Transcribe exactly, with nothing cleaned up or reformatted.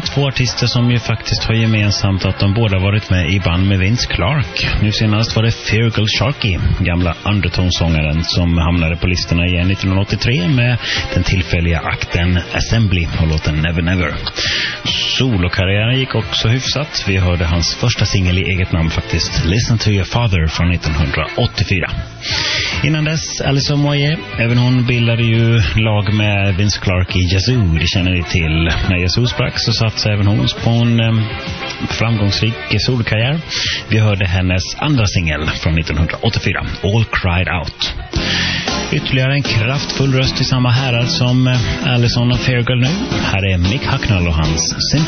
två artister som ju faktiskt har gemensamt att de båda varit med i band med Vince Clarke. Nu senast var det Feargal Sharkey, gamla Undertones-sångaren, som hamnade på listorna igen nittonhundraåttiotre med den tillfälliga akten Assembly och låten Never Never. Solokarriären gick också hyfsat. Vi hörde hans första singel i eget namn faktiskt, Listen to Your Father, från nittonhundraåttiofyra. Innan dess, Alison Moyet, även hon bildade ju lag med Vince Clarke i Yazoo, det känner ni till. När Yazoo sprack så satsade även hon på en um, framgångsrik solokarriär. Vi hörde hennes andra singel från nittonhundraåttiofyra, All Cried Out. Ytterligare en kraftfull röst i samma härad som Alison och Feargal nu. Här är Mick Hucknall och hans Simple